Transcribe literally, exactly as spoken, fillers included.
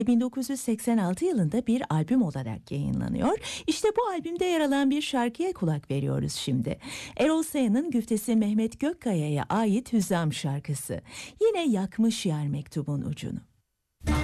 bin dokuz yüz seksen altı yılında bir albüm olarak yayınlanıyor. İşte bu albümde yer alan bir şarkıya kulak veriyoruz şimdi. Erol Sayın'ın güftesi Mehmet Gökkaya'ya ait Hüzzam şarkısı. Yine yakmış yer mektubun ucunu.